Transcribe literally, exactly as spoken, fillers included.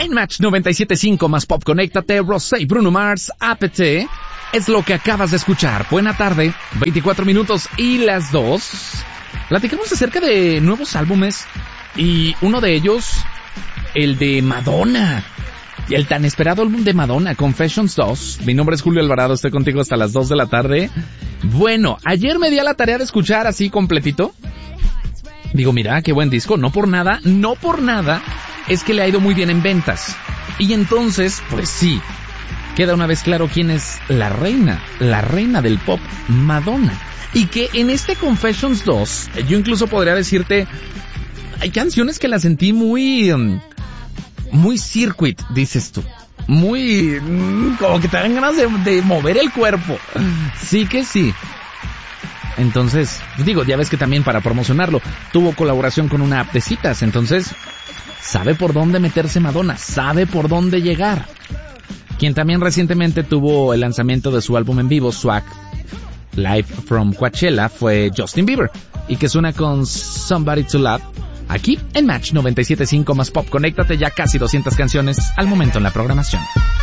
en Match noventa y siete punto cinco más Pop, conéctate. Rosé y Bruno Mars, A P T, es lo que acabas de escuchar. Buena tarde, veinticuatro minutos y las dos. Platicamos acerca de nuevos álbumes y uno de ellos, el de Madonna. Y el tan esperado álbum de Madonna, Confessions dos. Mi nombre es Julio Alvarado, estoy contigo hasta las dos de la tarde. Bueno, ayer me di a la tarea de escuchar así completito. Digo, mira, qué buen disco. No por nada, no por nada, es que le ha ido muy bien en ventas. Y entonces, pues sí, queda una vez claro quién es la reina, la reina del pop, Madonna. Y que en este Confessions dos, yo incluso podría decirte, hay canciones que las sentí muy... Um, muy circuit, dices tú. Muy... como que te dan ganas de, de mover el cuerpo. Sí que sí. Entonces, digo, ya ves que también para promocionarlo tuvo colaboración con una app de citas. Entonces, sabe por dónde meterse Madonna, sabe por dónde llegar. Quien también recientemente tuvo el lanzamiento de su álbum en vivo, Swag Live from Coachella, fue Justin Bieber. Y que suena con Somebody to Love. Aquí en Match noventa y siete punto cinco más Pop. Conéctate, ya casi doscientas canciones al momento en la programación.